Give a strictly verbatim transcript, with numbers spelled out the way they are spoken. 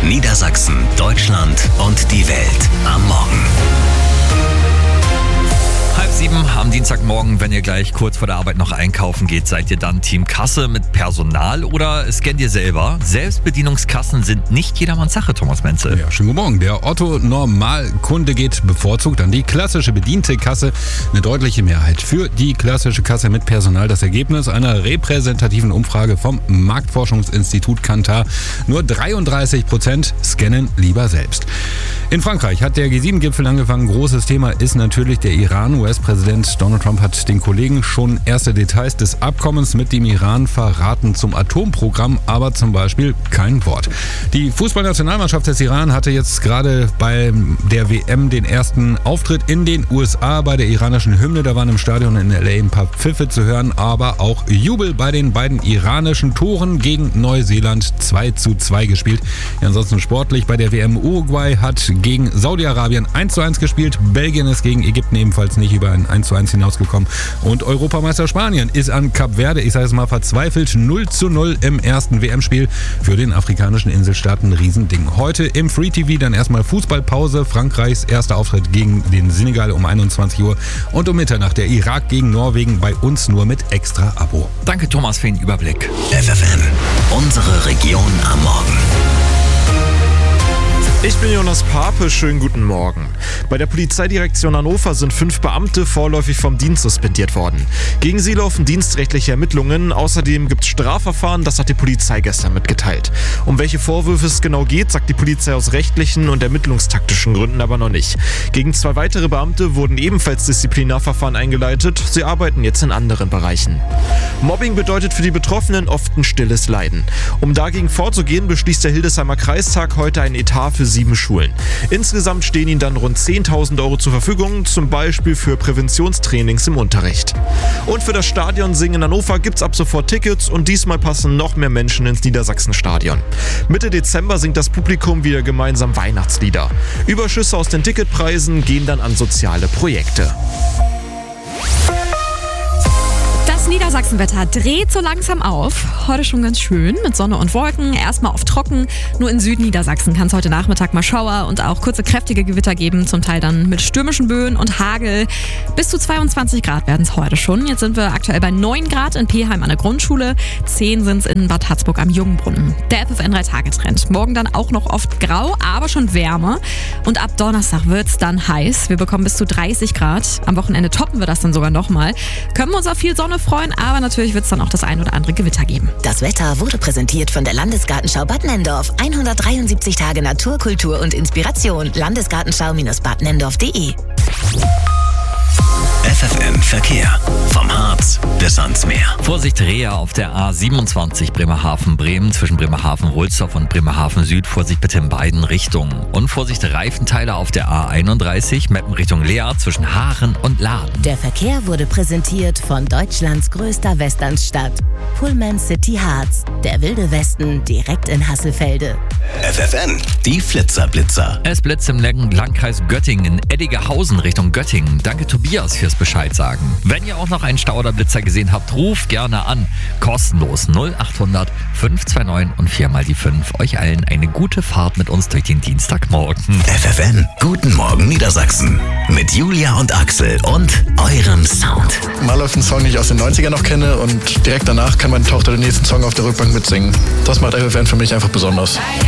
Niedersachsen, Deutschland und die Welt am Morgen. Halb sieben am Dienstagmorgen, wenn ihr gleich kurz vor der Arbeit noch einkaufen geht, seid ihr dann Team Kasse mit Personal oder scannt ihr selber? Selbstbedienungskassen sind nicht jedermanns Sache, Thomas Menzel. Ja, schönen guten Morgen. Der Otto-Normalkunde geht bevorzugt an die klassische bediente Kasse. Eine deutliche Mehrheit für die klassische Kasse mit Personal. Das Ergebnis einer repräsentativen Umfrage vom Marktforschungsinstitut Kantar. Nur dreiunddreißig Prozent scannen lieber selbst. In Frankreich hat der G sieben Gipfel angefangen. Großes Thema ist natürlich der Iran. U S-Präsident Donald Trump hat den Kollegen schon erste Details des Abkommens mit dem Iran verraten zum Atomprogramm, aber zum Beispiel kein Wort. Die Fußballnationalmannschaft des Iran hatte jetzt gerade bei der W M den ersten Auftritt in den U S A bei der iranischen Hymne. Da waren im Stadion in L A ein paar Pfiffe zu hören, aber auch Jubel bei den beiden iranischen Toren gegen Neuseeland zwei zu zwei gespielt. Ja, ansonsten sportlich bei der W M Uruguay hat gegen Saudi-Arabien eins zu eins gespielt. Belgien ist gegen Ägypten ebenfalls nicht über ein eins zu eins hinausgekommen. Und Europameister Spanien ist an Kap Verde, ich sage es mal verzweifelt, null zu null im ersten W M-Spiel. Für den afrikanischen Inselstaat ein Riesending. Heute im Free T V dann erstmal Fußballpause. Frankreichs erster Auftritt gegen den Senegal um einundzwanzig Uhr. Und um Mitternacht der Irak gegen Norwegen, bei uns nur mit extra Abo. Danke Thomas für den Überblick. F F M, unsere Region am Morgen. Ich bin Jonas Pape, schönen guten Morgen. Bei der Polizeidirektion Hannover sind fünf Beamte vorläufig vom Dienst suspendiert worden. Gegen sie laufen dienstrechtliche Ermittlungen. Außerdem gibt es Strafverfahren, das hat die Polizei gestern mitgeteilt. Um welche Vorwürfe es genau geht, sagt die Polizei aus rechtlichen und ermittlungstaktischen Gründen aber noch nicht. Gegen zwei weitere Beamte wurden ebenfalls Disziplinarverfahren eingeleitet. Sie arbeiten jetzt in anderen Bereichen. Mobbing bedeutet für die Betroffenen oft ein stilles Leiden. Um dagegen vorzugehen, beschließt der Hildesheimer Kreistag heute einen Etat für sieben Schulen. Insgesamt stehen ihnen dann rund zehntausend Euro zur Verfügung, zum Beispiel für Präventionstrainings im Unterricht. Und für das Stadion Singen in Hannover gibt es ab sofort Tickets und diesmal passen noch mehr Menschen ins Niedersachsenstadion. Mitte Dezember singt das Publikum wieder gemeinsam Weihnachtslieder. Überschüsse aus den Ticketpreisen gehen dann an soziale Projekte. Das Niedersachsenwetter dreht so langsam auf. Heute schon ganz schön mit Sonne und Wolken. Erstmal auf trocken. Nur in Südniedersachsen kann es heute Nachmittag mal Schauer und auch kurze kräftige Gewitter geben. Zum Teil dann mit stürmischen Böen und Hagel. Bis zu zweiundzwanzig Grad werden es heute schon. Jetzt sind wir aktuell bei neun Grad in Peheim an der Grundschule. zehn sind es in Bad Harzburg am Jungbrunnen. Der F F N drei Tage Trend. Morgen dann auch noch oft grau, aber schon wärmer. Und ab Donnerstag wird es dann heiß. Wir bekommen bis zu dreißig Grad. Am Wochenende toppen wir das dann sogar nochmal. Können wir uns auf viel Sonne freuen, aber natürlich wird es dann auch das ein oder andere Gewitter geben. Das Wetter wurde präsentiert von der Landesgartenschau Bad Nenndorf. hundertdreiundsiebzig Tage Natur, Kultur und Inspiration. Landesgartenschau-bad nendorf punkt de. F F M Verkehr. Vom Harz bis ans Meer. Vorsicht Reha auf der A siebenundzwanzig Bremerhaven-Bremen zwischen Bremerhaven-Wohlsdorf und Bremerhaven Süd. Vorsicht bitte in beiden Richtungen. Und Vorsicht Reifenteile auf der A einunddreißig Meppen Richtung Lea zwischen Haaren und Laden. Der Verkehr wurde präsentiert von Deutschlands größter Westernstadt. Pullman City Harz. Der wilde Westen direkt in Hasselfelde. F F N, die Flitzerblitzer. Es blitzt im Landkreis Göttingen in Eddigehausen Richtung Göttingen. Danke Tobias fürs Bescheid sagen. Wenn ihr auch noch einen Stau oder Blitzer gesehen habt, ruft gerne an. Kostenlos null achthundert fünf zwei neun und viermal die fünf. Euch allen eine gute Fahrt mit uns durch den Dienstagmorgen. F F N, guten Morgen Niedersachsen. Mit Julia und Axel und eurem Sound. Mal läuft ein Song, den ich aus den neunzigern noch kenne und direkt danach kann meine Tochter den nächsten Song auf der Rückbank mitsingen. Das macht F F N für mich einfach besonders.